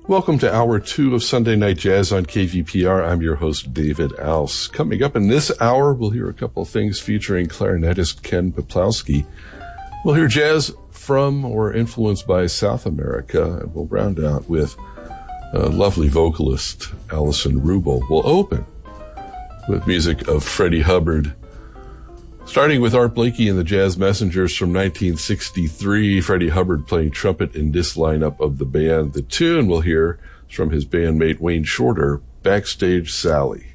Welcome to Hour 2 of Sunday Night Jazz on KVPR. I'm your host, David Alse. Coming up in this hour, we'll hear a couple of things featuring clarinetist Ken Peplowski. We'll hear jazz from or influenced by South America, and we'll round out with lovely vocalist Alison Rubel. We'll open with music of Freddie Hubbard, starting with Art Blakey and the Jazz Messengers from 1963, Freddie Hubbard playing trumpet in this lineup of the band. The tune we'll hear is from his bandmate Wayne Shorter, Backstage Sally.